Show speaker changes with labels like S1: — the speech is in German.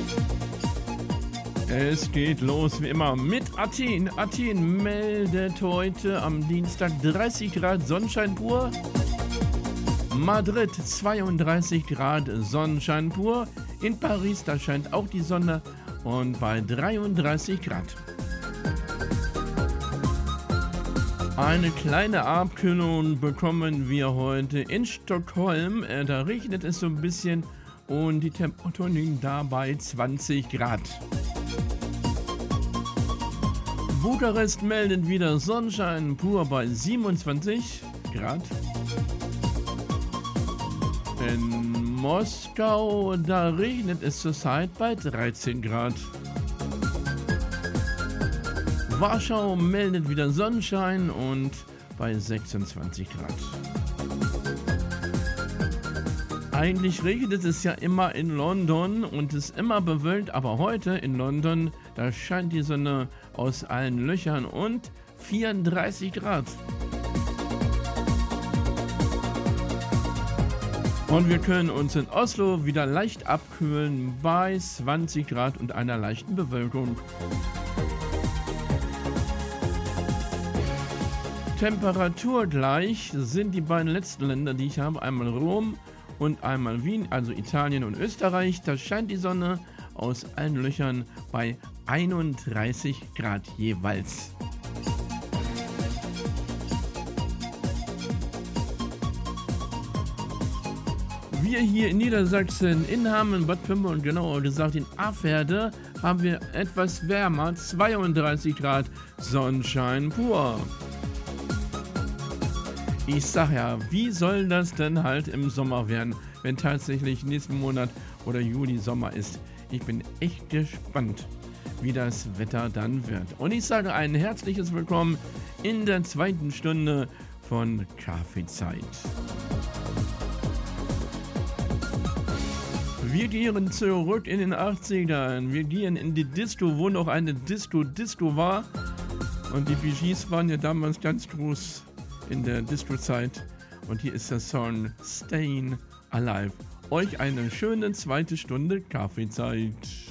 S1: Es geht los wie immer mit Athen. Athen meldet heute am Dienstag 30 Grad Sonnenschein pur. Madrid 32 Grad Sonnenschein pur. In Paris, da scheint auch die Sonne und bei 33 Grad. Eine kleine Abkühlung bekommen wir heute in Stockholm. Da regnet es so ein bisschen und die Temperaturen liegen da bei 20 Grad. Bukarest meldet wieder Sonnenschein pur bei 27 Grad. In Moskau, da regnet es zurzeit bei 13 Grad. Warschau meldet wieder Sonnenschein und bei 26 Grad. Eigentlich regnet es ja immer in London und ist immer bewölkt, aber heute in London, da scheint die Sonne aus allen Löchern und 34 Grad. Und wir können uns in Oslo wieder leicht abkühlen bei 20 Grad und einer leichten Bewölkung. Temperaturgleich sind die beiden letzten Länder, die ich habe, einmal Rom und einmal Wien, also Italien und Österreich. Da scheint die Sonne aus allen Löchern bei 31 Grad jeweils. Wir hier in Niedersachsen, in Hameln, Bad Pyrmont, genauer gesagt in Aferde, haben wir etwas wärmer, 32 Grad Sonnenschein pur. Ich sag ja, wie soll das denn halt im Sommer werden, wenn tatsächlich nächsten Monat oder Juli Sommer ist? Ich bin echt gespannt, wie das Wetter dann wird. Und ich sage ein herzliches Willkommen in der zweiten Stunde von Kaffeezeit. Wir gehen zurück in den 80ern. Wir gehen in die Disco, wo noch eine Disco war. Und die Bee Gees waren ja damals ganz groß in der Disco-Zeit. Und hier ist der Song Staying Alive. Euch eine schöne zweite Stunde Kaffeezeit.